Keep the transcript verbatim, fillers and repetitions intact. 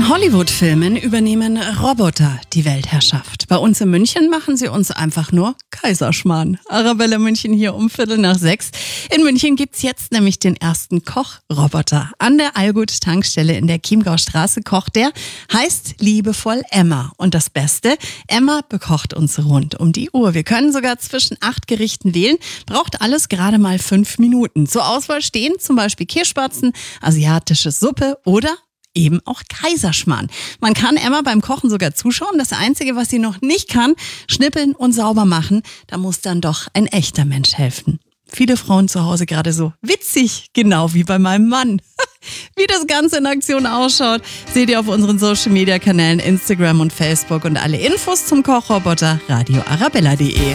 In Hollywood-Filmen übernehmen Roboter die Weltherrschaft. Bei uns in München machen sie uns einfach nur Kaiserschmarrn. Arabella München hier um Viertel nach sechs. In München gibt's jetzt nämlich den ersten Kochroboter. An der Allgut-Tankstelle in der Chiemgaustraße kocht der, heißt liebevoll Emma. Und das Beste, Emma bekocht uns rund um die Uhr. Wir können sogar zwischen acht Gerichten wählen, braucht alles gerade mal fünf Minuten. Zur Auswahl stehen zum Beispiel Kirschspatzen, asiatische Suppe oder eben auch Kaiserschmarrn. Man kann Emma beim Kochen sogar zuschauen. Das Einzige, was sie noch nicht kann, schnippeln und sauber machen. Da muss dann doch ein echter Mensch helfen. Viele Frauen zu Hause gerade so witzig, genau wie bei meinem Mann. Wie das Ganze in Aktion ausschaut, seht ihr auf unseren Social-Media-Kanälen Instagram und Facebook. Und alle Infos zum Kochroboter radio arabella punkt de.